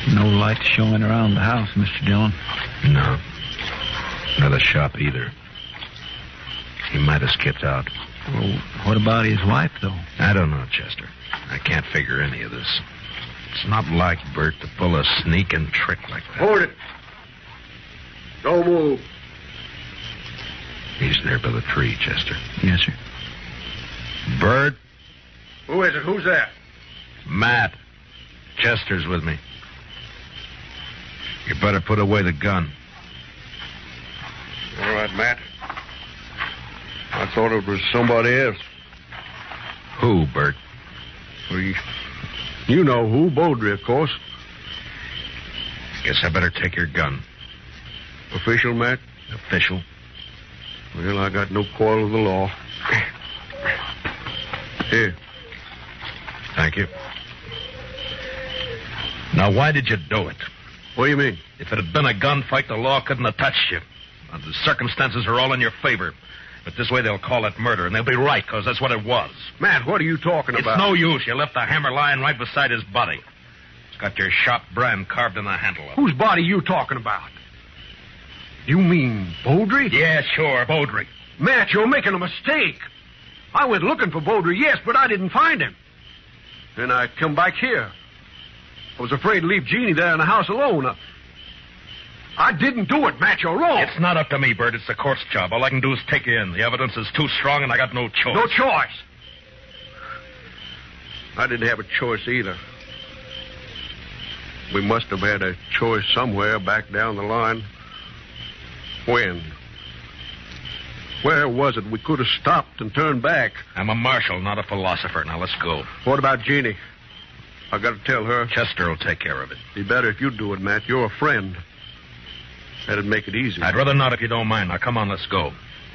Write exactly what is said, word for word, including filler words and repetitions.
No light showing around the house, Mister Dillon. No. Not a shop either. He might have skipped out. Well, what about his wife, though? I don't know, Chester. I can't figure any of this. It's not like Bert to pull a sneaking trick like that. Hold it. Don't move. He's there by the tree, Chester. Yes, sir. Bert? Who is it? Who's that? Matt. Chester's with me. You better put away the gun. All right, Matt. I thought it was somebody else. Who, Bert? Well, you, you know who. Beaudry, of course. Guess I better take your gun. Official, Matt? Official. Well, I got no quarrel with the law. Here. Thank you. Now, why did you do it? What do you mean? If it had been a gunfight, the law couldn't have touched you. Uh, the circumstances are all in your favor. But this way they'll call it murder, and they'll be right, because that's what it was. Matt, what are you talking It's about? no use. You left the hammer lying right beside his body. It's got your shop brand carved in the handle of it. Whose body you talking about? You mean Beaudry? Yeah, sure, Beaudry. Matt, you're making a mistake. I went looking for Beaudry, yes, but I didn't find him. Then I come back here. I was afraid to leave Jeannie there in the house alone. I, I didn't do it, Matt. You're wrong. It's not up to me, Bert. It's the court's job. All I can do is take you in. The evidence is too strong, and I got no choice. No choice. I didn't have a choice either. We must have had a choice somewhere back down the line. When? Where was it we could have stopped and turned back? I'm a marshal, not a philosopher. Now, let's go. What about Jeannie? I got to tell her. Chester will take care of it. Be better if you do it, Matt. You're a friend. That'd make it easier. I'd rather not if you don't mind. Now, come on, let's go.